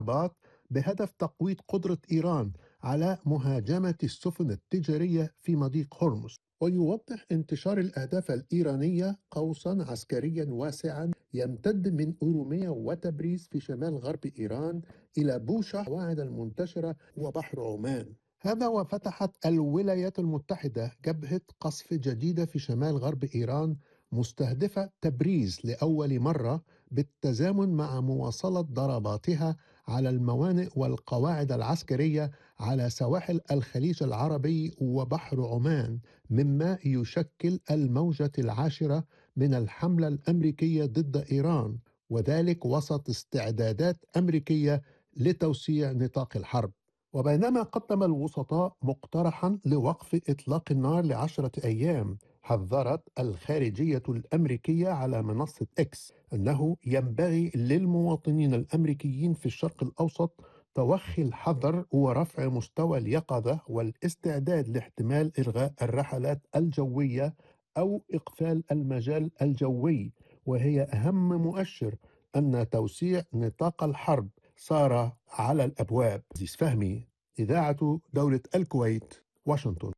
الضربات بهدف تقويض قدرة إيران على مهاجمة السفن التجارية في مضيق هرمز. ويوضح انتشار الأهداف الإيرانية قوسا عسكريا واسعا يمتد من أورومية وتبريز في شمال غرب إيران إلى بوشة والقواعد المنتشرة وبحر عمان. هذا وفتحت الولايات المتحدة جبهة قصف جديدة في شمال غرب إيران، مستهدفة تبريز لأول مرة بالتزامن مع مواصلة ضرباتها على الموانئ والقواعد العسكرية على سواحل الخليج العربي وبحر عمان، مما يشكل الموجة العاشرة من الحملة الأمريكية ضد إيران، وذلك وسط استعدادات أمريكية لتوسيع نطاق الحرب. وبينما قدم الوسطاء مقترحا لوقف إطلاق النار ل10 أيام، حذرت الخارجية الأمريكية على منصة إكس أنه ينبغي للمواطنين الأمريكيين في الشرق الأوسط توخي الحذر ورفع مستوى اليقظة والاستعداد لاحتمال إلغاء الرحلات الجوية أو إقفال المجال الجوي، وهي أهم مؤشر أن توسيع نطاق الحرب صار على الأبواب. عزيز فهمي، إذاعة دولة الكويت، واشنطن.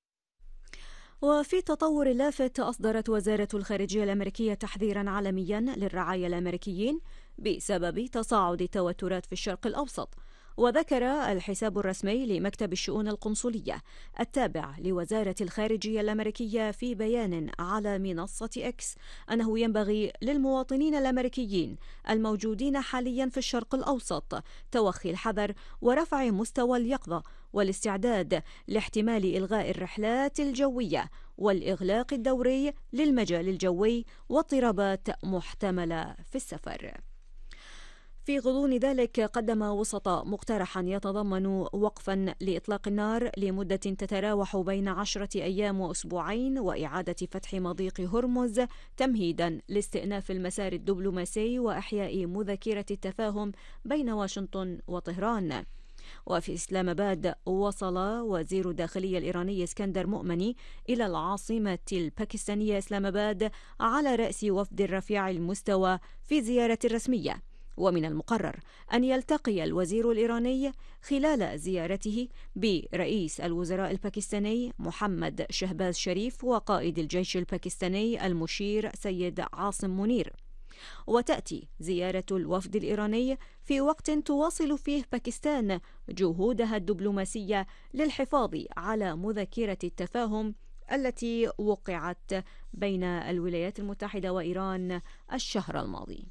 وفي تطور لافت أصدرت وزارة الخارجية الأمريكية تحذيرا عالميا للرعايا الأمريكيين بسبب تصاعد التوترات في الشرق الأوسط. وذكر الحساب الرسمي لمكتب الشؤون القنصلية التابع لوزارة الخارجية الأمريكية في بيان على منصة إكس أنه ينبغي للمواطنين الأمريكيين الموجودين حاليا في الشرق الأوسط توخي الحذر ورفع مستوى اليقظة والاستعداد لاحتمال إلغاء الرحلات الجوية والإغلاق الدوري للمجال الجوي واضطرابات محتملة في السفر. في غضون ذلك قدم وسطاء مقترحا يتضمن وقفا لإطلاق النار لمدة تتراوح بين 10 أيام وأسبوعين وإعادة فتح مضيق هرمز تمهيدا لاستئناف المسار الدبلوماسي وإحياء مذكرة التفاهم بين واشنطن وطهران. وفي إسلام آباد وصل وزير الداخلية الإيراني اسكندر مؤمني إلى العاصمة الباكستانية إسلام آباد على رأس وفد رفيع المستوى في زيارة رسمية. ومن المقرر أن يلتقي الوزير الإيراني خلال زيارته برئيس الوزراء الباكستاني محمد شهباز شريف وقائد الجيش الباكستاني المشير سيد عاصم منير. وتأتي زيارة الوفد الإيراني في وقت تواصل فيه باكستان جهودها الدبلوماسية للحفاظ على مذكرة التفاهم التي وقعت بين الولايات المتحدة وإيران الشهر الماضي.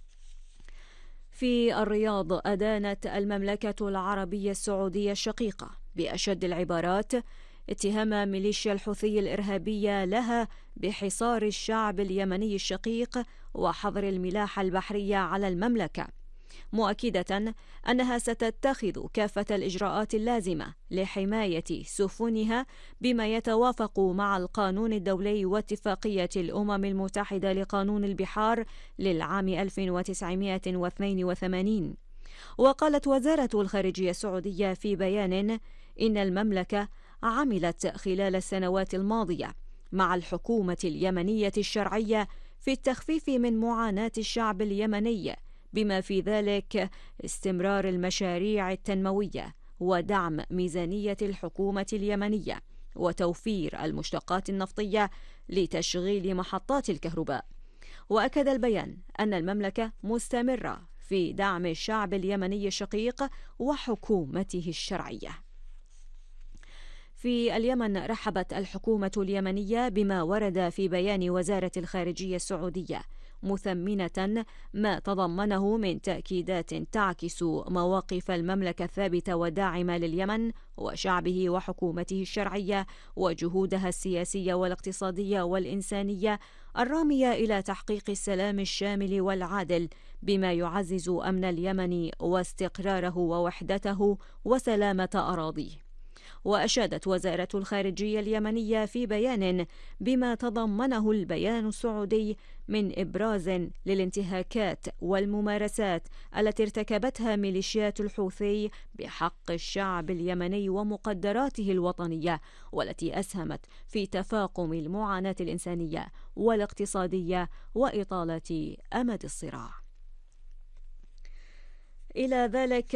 في الرياض أدانت المملكة العربية السعودية الشقيقة بأشد العبارات اتهام ميليشيا الحوثي الإرهابية لها بحصار الشعب اليمني الشقيق وحظر الملاحة البحرية على المملكة، مؤكدة أنها ستتخذ كافة الإجراءات اللازمة لحماية سفنها بما يتوافق مع القانون الدولي واتفاقية الأمم المتحدة لقانون البحار للعام 1982. وقالت وزارة الخارجية السعودية في بيان إن المملكة عملت خلال السنوات الماضية مع الحكومة اليمنية الشرعية في التخفيف من معاناة الشعب اليمني، بما في ذلك استمرار المشاريع التنموية ودعم ميزانية الحكومة اليمنية وتوفير المشتقات النفطية لتشغيل محطات الكهرباء. وأكد البيان أن المملكة مستمرة في دعم الشعب اليمني الشقيق وحكومته الشرعية. في اليمن رحبت الحكومة اليمنية بما ورد في بيان وزارة الخارجية السعودية، مثمنة ما تضمنه من تأكيدات تعكس مواقف المملكة الثابتة والداعمة لليمن وشعبه وحكومته الشرعية وجهودها السياسية والاقتصادية والإنسانية الرامية إلى تحقيق السلام الشامل والعادل، بما يعزز أمن اليمن واستقراره ووحدته وسلامة أراضيه. وأشادت وزارة الخارجية اليمنية في بيان بما تضمنه البيان السعودي من إبراز للانتهاكات والممارسات التي ارتكبتها ميليشيات الحوثي بحق الشعب اليمني ومقدراته الوطنية، والتي أسهمت في تفاقم المعاناة الإنسانية والاقتصادية وإطالة أمد الصراع. إلى ذلك